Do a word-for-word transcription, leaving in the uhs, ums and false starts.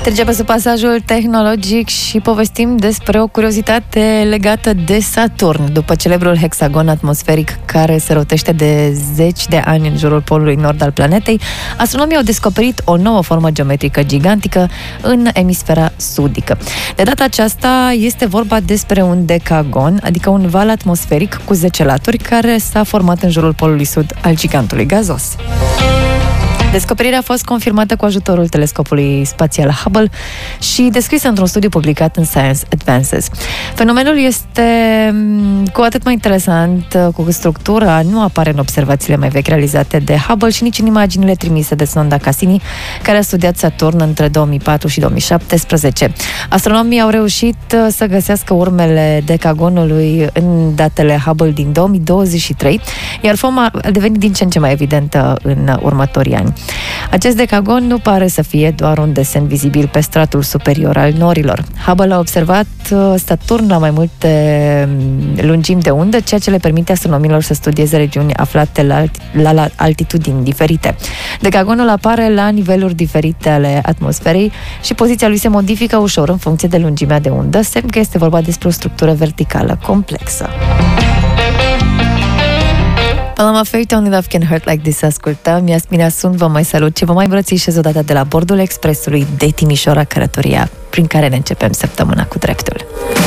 Trecem pe sub pasajul tehnologic și povestim despre o curiozitate legată de Saturn. După celebrul hexagon atmosferic care se rotește de zeci de ani în jurul polului nord al planetei, astronomii au descoperit o nouă formă geometrică gigantică în emisfera sudică. De data aceasta este vorba despre un decagon, adică un val atmosferic cu zece laturi care s-a format în jurul polului sud al gigantului gazos. Descoperirea a fost confirmată cu ajutorul telescopului spațial Hubble și descrisă într-un studiu publicat în Science Advances. Fenomenul este cu atât mai interesant cu că structura nu apare în observațiile mai vechi realizate de Hubble și nici în imaginile trimise de sonda Cassini, care a studiat Saturn între două mii patru și două mii șaptesprezece. Astronomii au reușit să găsească urmele decagonului în datele Hubble din două mii douăzeci și trei, iar forma a devenit din ce în ce mai evidentă în următorii ani. Acest decagon nu pare să fie doar un desen vizibil pe stratul superior al norilor. Hubble a observat Saturn la mai multe lungimi de undă, ceea ce le permite astronomilor să studieze regiuni aflate la, la, la altitudini diferite. Decagonul apare la niveluri diferite ale atmosferei și poziția lui se modifică ușor în funcție de lungimea de undă, semn că este vorba despre o structură verticală complexă. Paloma Faith, Only Love Can Hurt Like This, ascultăm. Iasmina sunt, vă mai salut și vă mai îmbrățișez odată de la bordul expresului de Timișoara, călătoria prin care ne începem săptămâna cu dreptul.